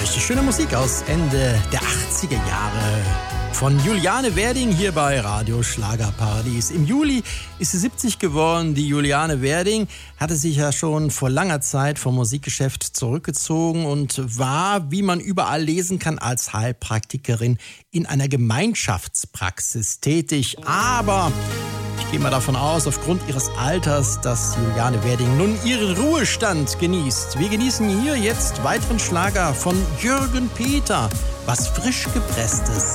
richtig schöne Musik aus Ende der 80er Jahre von Juliane Werding hier bei Radio Schlagerparadies. Im Juli ist sie 70 geworden. Die Juliane Werding hatte sich ja schon vor langer Zeit vom Musikgeschäft zurückgezogen und war, wie man überall lesen kann, als Heilpraktikerin in einer Gemeinschaftspraxis tätig. Aber ich gehe mal davon aus, aufgrund ihres Alters, dass Juliane Werding nun ihren Ruhestand genießt. Wir genießen hier jetzt weiteren Schlager von Jürgen Peter, was frisch gepresstes.